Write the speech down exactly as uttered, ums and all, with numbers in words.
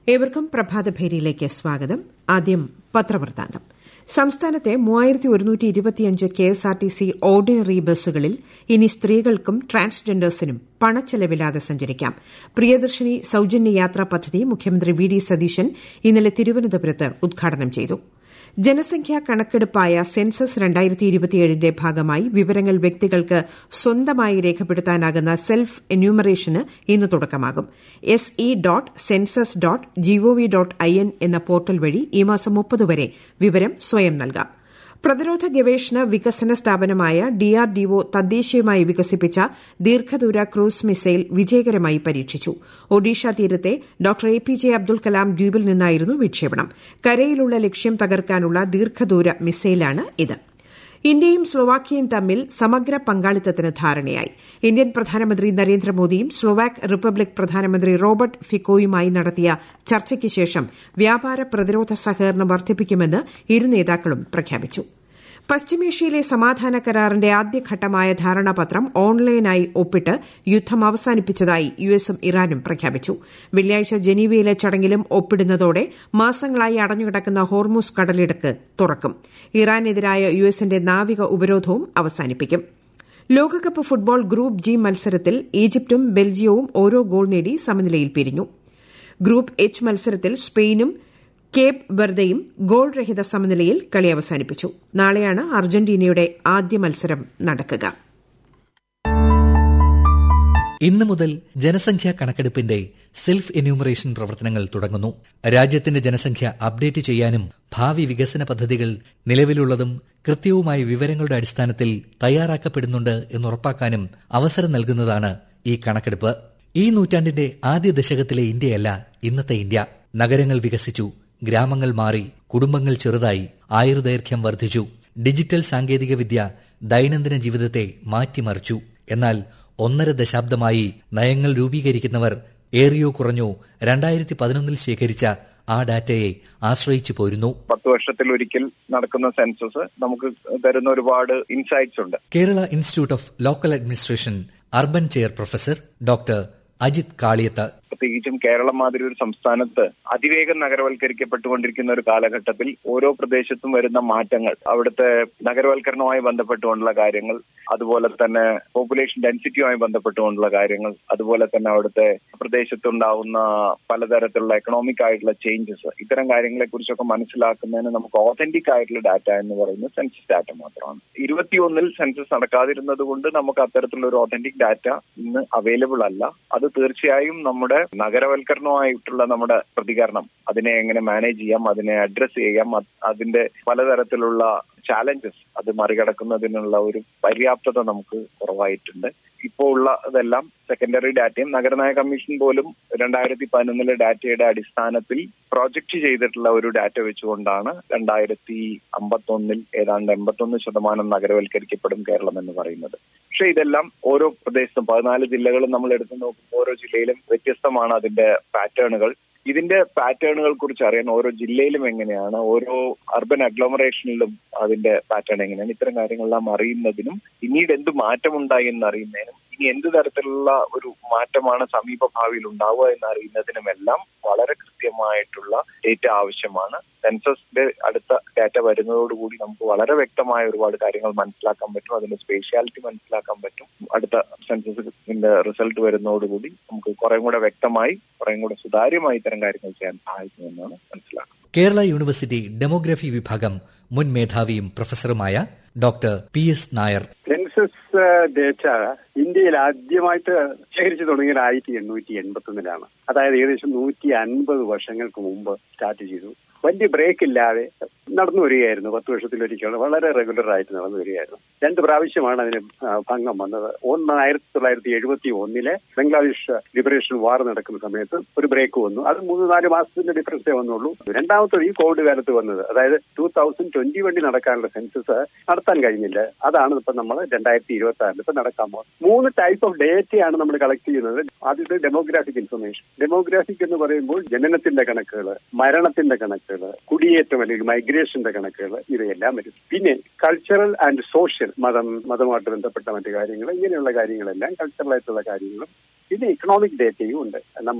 ഏവർക്കും പ്രഭാതഭേരിയിലേക്ക് സ്വാഗതം. ആദ്യം പത്രവൃത്താന്തം. സംസ്ഥാനത്തെ മൂവായിരത്തി ഒരുന്നൂറ്റി ഇരുപത്തിയഞ്ച് K S R T C ordinary ബസ്സുകളിൽ ഇനി സ്ത്രീകൾക്കും ട്രാൻസ്ജെൻഡേഴ്സിനും പണച്ചെലവില്ലാതെ സഞ്ചരിക്കാം. പ്രിയദർശിനി സൌജന്യ യാത്രാ പദ്ധതി മുഖ്യമന്ത്രി വി ഡി സതീശൻ ഇന്നലെ തിരുവനന്തപുരത്ത് ഉദ്ഘാടനം ചെയ്തു. ജനസംഖ്യാ കണക്കെടുപ്പായ സെൻസസ് രണ്ടായിരത്തി ഇരുപത്തിയേഴിന്റെ ഭാഗമായി വിവരങ്ങൾ വ്യക്തികൾക്ക് സ്വന്തമായി രേഖപ്പെടുത്താനാകുന്ന സെൽഫ് എന്യൂമറേഷന് ഇന്ന് തുടക്കമാകും. S E dot census dot G O V dot I N എന്ന പോർട്ടൽ വഴി ഈ മാസം മുപ്പത് വരെ വിവരം സ്വയം നൽകാം. പ്രതിരോധ ഗവേഷണ വികസന സ്ഥാപനമായ ഡിആർഡിഒ തദ്ദേശീയമായി വികസിപ്പിച്ച ദീർഘദൂര ക്രൂസ് മിസൈൽ വിജയകരമായി പരീക്ഷിച്ചു. ഒഡീഷ തീരത്തെ doctor A P J Abdul Kalam ദ്വീപിൽ നിന്നായിരുന്നു വിക്ഷേപണം. കരയിലുള്ള ലക്ഷ്യം തകർക്കാനുള്ള ദീർഘദൂര മിസൈലാണ് ഇത്. ഇന്ത്യയും സ്ലൊവാക്യയും തമ്മിൽ സമഗ്ര പങ്കാളിത്തത്തിന് ധാരണയായി. ഇന്ത്യൻ പ്രധാനമന്ത്രി നരേന്ദ്രമോദിയും സ്ലൊവാക് റിപ്പബ്ലിക് പ്രധാനമന്ത്രി റോബർട്ട് ഫിക്കോയുമായി നടത്തിയ ചർച്ചയ്ക്ക് ശേഷം വ്യാപാര പ്രതിരോധ സഹകരണം വർദ്ധിപ്പിക്കുമെന്ന് ഇരു നേതാക്കളും പ്രഖ്യാപിച്ചു. പശ്ചിമേഷ്യയിലെ സമാധാന കരാറിന്റെ ആദ്യഘട്ടമായ ധാരണാപത്രം ഓൺലൈനായി ഒപ്പിട്ട് യുദ്ധം അവസാനിപ്പിച്ചതായി യുഎസും ഇറാനും പ്രഖ്യാപിച്ചു. വെള്ളിയാഴ്ച ജനീവയിലെ ചടങ്ങിലും ഒപ്പിടുന്നതോടെ മാസങ്ങളായി അടഞ്ഞുകിടക്കുന്ന ഹോർമുസ് കടലിടുക്ക് തുറക്കും. ഇറാനെതിരായ യുഎസിന്റെ നാവിക ഉപരോധവും അവസാനിപ്പിക്കും. ലോകകപ്പ് ഫുട്ബോൾ ഗ്രൂപ്പ് ജി മത്സരത്തിൽ ഈജിപ്തും ബെൽജിയവും ഓരോ ഗോൾ നേടി സമനിലയിൽ പിരിഞ്ഞു. ഗ്രൂപ്പ് എച്ച് മത്സരത്തിൽ സ്പെയിനും കേപ്പ് വെർദയും ഗോൾ രഹിത സമനിലയിൽ കളി അവസാനിപ്പിച്ചു. നാളെയാണ് അർജന്റീനയുടെ ആദ്യ മത്സരം നടക്കുക. ഇന്ന് മുതൽ ജനസംഖ്യാ കണക്കെടുപ്പിന്റെ സെൽഫ് എന്യൂമറേഷൻ പ്രവർത്തനങ്ങൾ തുടങ്ങുന്നു. രാജ്യത്തിന്റെ ജനസംഖ്യ അപ്ഡേറ്റ് ചെയ്യാനും ഭാവി വികസന പദ്ധതികൾ നിലവിലുള്ളതും കൃത്യവുമായ വിവരങ്ങളുടെ അടിസ്ഥാനത്തിൽ തയ്യാറാക്കപ്പെടുന്നുണ്ട് എന്നുറപ്പാക്കാനും അവസരം നൽകുന്നതാണ് ഈ കണക്കെടുപ്പ്. ഈ നൂറ്റാണ്ടിന്റെ ആദ്യ ദശകത്തിലെ ഇന്ത്യയല്ല ഇന്നത്തെ ഇന്ത്യ. നഗരങ്ങൾ വികസിച്ചു, ഗ്രാമങ്ങൾ മാറി, കുടുംബങ്ങൾ ചെറുതായി, ആയുർദൈർഘ്യം വർദ്ധിച്ചു. ഡിജിറ്റൽ സാങ്കേതികവിദ്യ ദൈനംദിന ജീവിതത്തെ മാറ്റിമറിച്ചു. എന്നാൽ ഒന്നര ദശാബ്ദമായി നയങ്ങൾ രൂപീകരിക്കുന്നവർ ഏറിയോ കുറഞ്ഞോ രണ്ടായിരത്തി പതിനൊന്നിൽ ശേഖരിച്ച ആ ഡാറ്റയെ ആശ്രയിച്ചു പോരുന്നു. പത്ത് വർഷത്തിൽ ഒരിക്കൽ നടക്കുന്ന സെൻസസ് നമുക്ക് തരുന്ന ഒരുപാട് ഇൻസൈറ്റ്സ് ഉണ്ട്. Kerala institute of local administration urban chair professor doctor Ajith Kaliyath. പ്രത്യേകിച്ചും കേരളം മാതിരി ഒരു സംസ്ഥാനത്ത് അതിവേഗം നഗരവൽക്കരിക്കപ്പെട്ടുകൊണ്ടിരിക്കുന്ന ഒരു കാലഘട്ടത്തിൽ ഓരോ പ്രദേശത്തും വരുന്ന മാറ്റങ്ങൾ, അവിടുത്തെ നഗരവൽക്കരണവുമായി ബന്ധപ്പെട്ടുകൊണ്ടുള്ള കാര്യങ്ങൾ, അതുപോലെ തന്നെ പോപ്പുലേഷൻ ഡെൻസിറ്റിയുമായി ബന്ധപ്പെട്ടുകൊണ്ടുള്ള കാര്യങ്ങൾ, അതുപോലെ തന്നെ അവിടുത്തെ പ്രദേശത്തുണ്ടാവുന്ന പലതരത്തിലുള്ള എക്കണോമിക് ആയിട്ടുള്ള ചേഞ്ചസ്, ഇത്തരം കാര്യങ്ങളെ കുറിച്ചൊക്കെ മനസ്സിലാക്കുന്നതിന് നമുക്ക് ഓതന്റിക് ആയിട്ടുള്ള ഡാറ്റ എന്ന് പറയുന്നത് സെൻസസ് ഡാറ്റ മാത്രമാണ്. ഇരുപത്തിയൊന്നിൽ സെൻസസ് നടക്കാതിരുന്നത് കൊണ്ട് നമുക്ക് അത്തരത്തിലുള്ള ഒരു ഓതന്റിക് ഡാറ്റ ഇന്ന് അവൈലബിൾ അല്ല. അത് തീർച്ചയായും നമ്മുടെ നഗരവൽക്കരണമായിട്ടുള്ള നമ്മുടെ പ്രതികരണം, അതിനെ എങ്ങനെ മാനേജ് ചെയ്യാം, അതിനെ അഡ്രസ് ചെയ്യാം, അതിന്റെ പലതരത്തിലുള്ള ചാലഞ്ചസ് അത് മറികടക്കുന്നതിനുള്ള ഒരു പര്യാപ്തത നമുക്ക് കുറവായിട്ടുണ്ട്. ഇപ്പോൾ ഉള്ളതെല്ലാം സെക്കൻഡറി ഡാറ്റയും നഗരനയ കമ്മീഷൻ പോലും രണ്ടായിരത്തി പതിനൊന്നിലെ ഡാറ്റയുടെ അടിസ്ഥാനത്തിൽ പ്രോജക്റ്റ് ചെയ്തിട്ടുള്ള ഒരു ഡാറ്റ വെച്ചുകൊണ്ടാണ് രണ്ടായിരത്തി അമ്പത്തൊന്നിൽ ഏതാണ്ട് എൺപത്തൊന്ന് ശതമാനം നഗരവൽക്കരിക്കപ്പെടും കേരളം എന്ന് പറയുന്നത്. പക്ഷെ ഇതെല്ലാം ഓരോ പ്രദേശത്തും പതിനാല് ജില്ലകളും നമ്മൾ എടുത്തു നോക്കുമ്പോൾ ഓരോ ജില്ലയിലും വ്യത്യസ്തമാണ് അതിന്റെ പാറ്റേണുകൾ. ഇതിന്റെ പാറ്റേണുകൾ കുറിച്ച് അറിയാൻ ഓരോ ജില്ലയിലും എങ്ങനെയാണ്, ഓരോ അർബൻ അഗ്ലോമറേഷനിലും അതിന്റെ പാറ്റേൺ എങ്ങനെയാണ്, ഇത്തരം കാര്യങ്ങളെല്ലാം അറിയുന്നതിനും പിന്നീട് എന്ത് മാറ്റമുണ്ടായി എന്നറിയുന്നതിനും ഇനി എന്ത് തരത്തിലുള്ള ഒരു മാറ്റമാണ് സമീപ ഭാവിയിൽ ഉണ്ടാവുക എന്നറിയുന്നതിനുമെല്ലാം വളരെ കൃത്യമായിട്ടുള്ള ഡേറ്റ ആവശ്യമാണ്. സെൻസസിന്റെ അടുത്ത ഡാറ്റ വരുന്നതോടുകൂടി നമുക്ക് വളരെ വ്യക്തമായ ഒരുപാട് കാര്യങ്ങൾ മനസ്സിലാക്കാൻ പറ്റും. അതിന്റെ സ്പേഷ്യാലിറ്റി മനസ്സിലാക്കാൻ പറ്റും. അടുത്ത സെൻസസിന്റെ റിസൾട്ട് വരുന്നതോടുകൂടി നമുക്ക് കുറെ കൂടെ വ്യക്തമായി, കുറെ കൂടെ സുതാര്യമായി ഇത്തരം കാര്യങ്ങൾ ചെയ്യാൻ സഹായിക്കുമെന്നാണ് മനസ്സിലാക്കുന്നത്. കേരള യൂണിവേഴ്സിറ്റി ഡെമോഗ്രഫി വിഭാഗം മുൻ മേധാവിയും പ്രൊഫസറുമായ doctor P S Nair. Census data ഇന്ത്യയിൽ ആദ്യമായിട്ട് ശേഖരിച്ചു തുടങ്ങിയത് ആയിരത്തി എണ്ണൂറ്റി എൺപത്തി ഒന്നിലാണ്. അതായത് ഏകദേശം നൂറ്റി അൻപത് വർഷങ്ങൾക്ക് മുമ്പ് സ്റ്റാർട്ട് ചെയ്തു. വലിയ ബ്രേക്ക് ഇല്ലാതെ നടന്നു വരികയായിരുന്നു. പത്ത് വർഷത്തിലൊരിക്കൽ വളരെ റെഗുലർ ആയിട്ട് നടന്നു വരികയായിരുന്നു. രണ്ട് പ്രാവശ്യമാണ് അതിന് ഭംഗം വന്നത്. ഒന്ന് ആയിരത്തി തൊള്ളായിരത്തി എഴുപത്തി ഒന്നിലെ ബംഗ്ലാദേശ് ലിബറേഷൻ വാർ നടക്കുന്ന സമയത്ത് ഒരു ബ്രേക്ക് വന്നു. അത് മൂന്ന് നാല് മാസത്തിന്റെ ഡിഫറൻസേ വന്നുള്ളൂ. രണ്ടാമത്തത് ഈ കോവിഡ് കാലത്ത് വന്നത്, അതായത് ടൂ തൗസൻഡ് ട്വന്റി വണ്ടി നടക്കാനുള്ള സെൻസസ് നടത്താൻ കഴിഞ്ഞില്ല. അതാണ് ഇപ്പൊ നമ്മൾ രണ്ടായിരത്തി ഇരുപത്തി ആറിൽ ഇപ്പൊ നടക്കാൻ പോകുന്നത്. മൂന്ന് ടൈപ്പ് ഓഫ് ഡേറ്റയാണ് നമ്മൾ കളക്ട് ചെയ്യുന്നത്. ആദ്യത്തെ ഡെമോഗ്രാഫിക് ഇൻഫർമേഷൻ. ഡെമോഗ്രാഫിക് എന്ന് പറയുമ്പോൾ ജനനത്തിന്റെ കണക്കുകൾ, മരണത്തിന്റെ കണക്കുകൾ, കുടിയേറ്റം അല്ലെങ്കിൽ മൈഗ്രേഷന്റെ കണക്കുകൾ, ഇവയെല്ലാം വരും. പിന്നെ കൾച്ചറൽ ആൻഡ് സോഷ്യൽ, മതം മതമായിട്ട് ബന്ധപ്പെട്ട മറ്റു കാര്യങ്ങൾ, ഇങ്ങനെയുള്ള കാര്യങ്ങളെല്ലാം കൾച്ചറൽ ആയിട്ടുള്ള കാര്യങ്ങളും പിന്നെ ഇക്കണോമിക് ഡേറ്റയും ഉണ്ട്. നമ്മൾ